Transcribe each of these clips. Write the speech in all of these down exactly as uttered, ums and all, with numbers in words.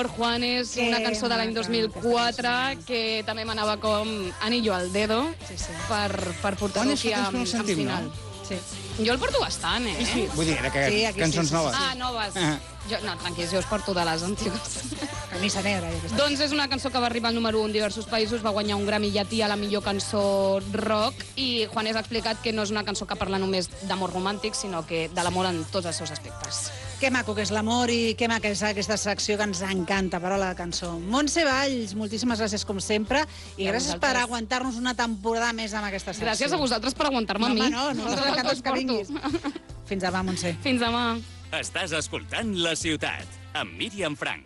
Juanes, Que una cançó de l'any dos mil quatre que també m'anava com anillo al dedo Sí, sí. per, per portar-ho Juanes aquí fa temps amb, que no el amb sentim, final. no? Sí. Jo el porto bastant, eh? Sí, sí. Vull dir, que Sí, aquí cançons sí, sí, noves. Ah, noves. Ah. Jo, no, tranquils, jo us porto de les antigues. Camisa negra. I aquesta. Doncs és una cançó que va arribar al número u en diversos països, va guanyar un Grammy llatí a la millor cançó rock, i Juanes ha explicat que no és una cançó que parla només d'amor romàntic, sinó que de l'amor en tots els seus aspectes. Que maco que és l'amor i que maca és aquesta secció que ens encanta, parola de cançó. Montse Valls, moltíssimes gràcies com sempre i I a gràcies vosaltres. per aguantar-nos una temporada més amb aquesta secció. Gràcies a vosaltres per aguantar-me No, a mi. home, no, nosaltres encantats que Us vinguis. porto. Fins demà, Montse. Fins demà. Estàs escoltant La Ciutat, amb Míriam Frank.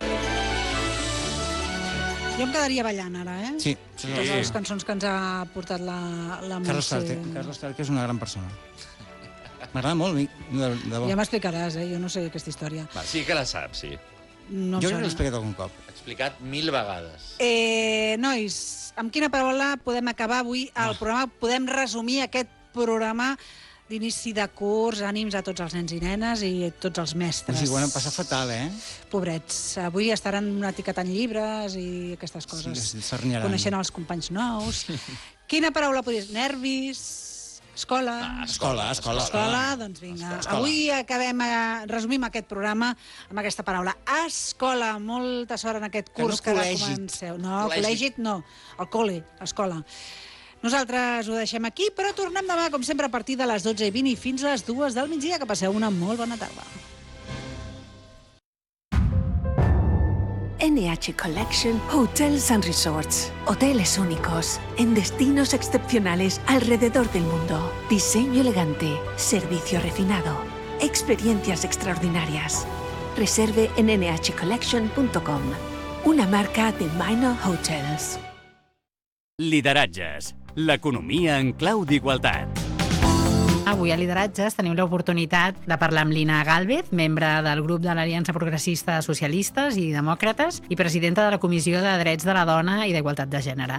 Jo em quedaria ballant ara, eh? Sí. Totes les cançons que ens ha portat la, la Carlos Montse. Tarte. Carlos Tarte és una gran persona. M'agrada molt, mi, de, de bo. Ja m'explicaràs, eh? Jo no sé aquesta història. Va, sí que la saps, sí. No em Jo crec que sona. l'he explicat algun cop. Explicat mil vegades. Eh, nois, amb quina paraula podem acabar avui el programa? Podem resumir aquest programa d'inici de curs, ànims a tots els nens i nenes i a tots els mestres. O sigui, ho han passat fatal, eh? Pobrets. Avui estaran etiquetant llibres i aquestes coses. Sí, s'arnyaran. Coneixent els companys nous. Quina paraula podries? Nervis? Escola? Ah, Escola, escola. Escola, doncs vinga. Escola. Avui acabem, eh, resumim aquest programa amb aquesta paraula. Escola. Molta sort en aquest Que no curs que, ara col·legit. comenceu. No, Col·legit. col·legit no. El col·le, escola. Nosaltres ho deixem aquí, però tornem demà, com sempre, a partir de les dotze i vint i fins a les dues del migdia. Que passeu una molt bona tarda. N H Collection Hotels and Resorts. Hoteles únicos, en destinos excepcionales alrededor del mundo. Diseño elegante, servicio refinado, experiencias extraordinarias. Reserve en n h collection punto com. Una marca de Minor Hotels. Lideratges. L'economia en clau d'igualtat. Avui a Lideratges tenim l'oportunitat de parlar amb Lina Gálvez, membre del grup de l'Aliança Progressista de Socialistes i Demòcrates i presidenta de la Comissió de Drets de la Dona i d'Igualtat de Gènere.